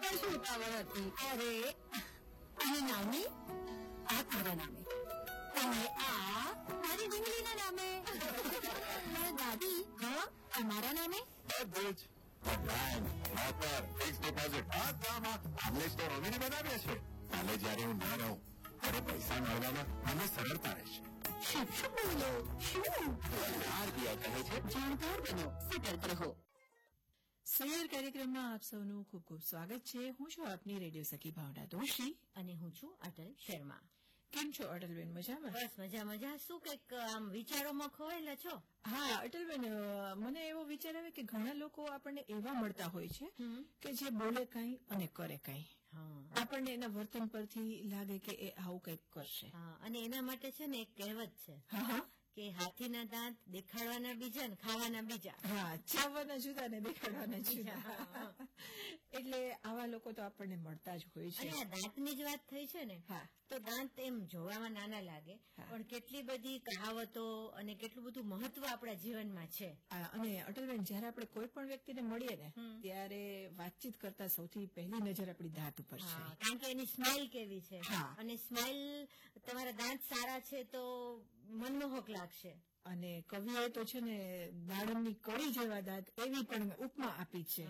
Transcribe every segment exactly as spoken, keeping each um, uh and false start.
શું ઉતાવળ હતી? અરે અને નાની આ તારા નામે અને આ મારી ડુંગળીના નામે. દાદી હા અમારા નામે બધું જ નોકર ફિક્સ ડિપોઝિટ બધામાં આમલે તો હવે બનાવ્યા છે. કાલે જયારે હું ના રહું ત્યારે પૈસા મળવામાં મને સરળતા રહેશે. શું શું બોલો શું? આરબીઆઈ કહે છે જાણકાર બનો સતર્ક રહો. સૈયર કાર્યક્રમમાં આપ સૌનું ખૂબ ખૂબ સ્વાગત છે. હું છું આપની રેડિયો સખી ભાવના દોશી અને હું છું અટલ શર્મા. કેમ છો અટલબેન? મજામાં? બસ મજા મજા. શું કઈક આમ વિચારોમાં ખોવાયેલા છો? હા અટલબેન, મને એવો વિચાર આવે કે ઘણા લોકો આપણને એવા મળતા હોય છે કે જે બોલે કઈ અને કરે કઈ. આપણને એના વર્તન પરથી લાગે કે એ આવું કઈક કરશે. અને એના માટે છે ને એક કહેવત છે હા કે હાથીના દાંત દેખાડવાના બીજા ને ખાવાના બીજા. હા, ચાવવાના જુદા ને દેખાડવાના જુદા. એટલે આવા લોકો તો આપણને મળતા જ હોય છે. અને આ દાંતની જ વાત થઈ છે ને, હા, તો દાંત એમ જોવામાં નાના લાગે પણ કેટલી બધી કહાવતો અને કેટલું બધું મહત્વ આપણા જીવનમાં છે. અને અટલબેન, જયારે આપણે કોઈ પણ વ્યક્તિને મળીએ ને ત્યારે વાતચીત કરતા સૌથી પહેલી નજર આપણી દાંત ઉપર છે. કારણ કે એની સ્માઇલ કેવી છે, અને સ્માઇલ તમારા દાંત સારા છે તો મનમોહક લાગશે. અને કવિએ તો છે ને દાડમની કળી જેવા દાંત એવી પણ ઉપમા આપી છે.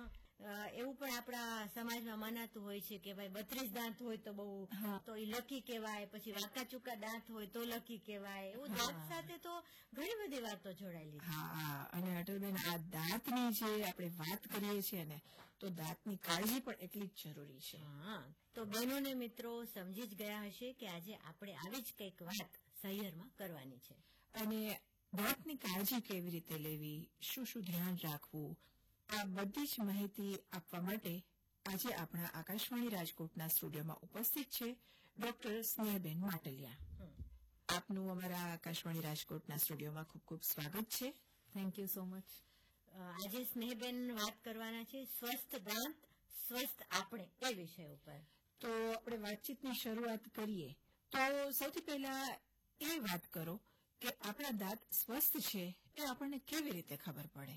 એવું પણ આપણા સમાજમાં મનાતું હોય છે કે ભાઈ બત્રીસ દાંત હોય તો બહુ તો એ લકી કહેવાય, પછી વાંકા ચૂકા દાંત હોય તો લકી કહેવાય. એવું દાંત સાથે તો ઘણી બધી વાતો જોડાયેલી છે. હા, અને અટલબેન, આ દાંતની જે આપણે વાત કરીએ છીએ ને, તો દાંતની કાળજી પણ એટલી જ જરૂરી છે. હા, તો બહેનો ને મિત્રો સમજી જ ગયા હશે કે આજે આપણે આવી જ કંઈક વાત સૈયરમાં કરવાની છે. અને દાંતની કાળજી કેવી રીતે લેવી, શું શું ધ્યાન રાખવું, આ બધી જ માહિતી આપવા માટે આજે આપણા આકાશવાણી રાજકોટના સ્ટુડિયોમાં ઉપસ્થિત છે ડોક્ટર સ્નેહબેન માટલિયા. આપનું અમારા આકાશવાણી રાજકોટના સ્ટુડિયોમાં ખૂબ ખૂબ સ્વાગત છે. Thank you so much. આજે સ્નેહબેન વાત કરવાના છે સ્વસ્થ દાંત સ્વસ્થ આપણે એ વિષય ઉપર. તો આપણે વાતચીતની શરૂઆત કરીએ તો સૌથી પહેલા એ વાત કરો કે આપણા દાંત સ્વસ્થ છે એ આપણને કેવી રીતે ખબર પડે?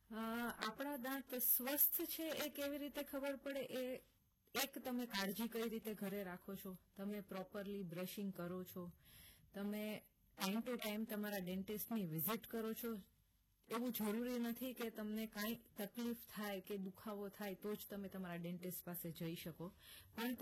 આપણા દાંત સ્વસ્થ છે એ કેવી રીતે ખબર પડે? એ એક, તમે કાળજી કઈ રીતે ઘરે રાખો છો, તમે પ્રોપરલી બ્રશિંગ કરો છો, તમે ટાઈમ ટુ ટાઈમ તમારા ડેન્ટિસ્ટની વિઝિટ કરો છો. એવું જરૂરી નથી કે તમને કાંઈ તકલીફ થાય કે દુખાવો થાય તો જ તમે તમારા ડેન્ટિસ્ટ પાસે જઈ શકો, પણ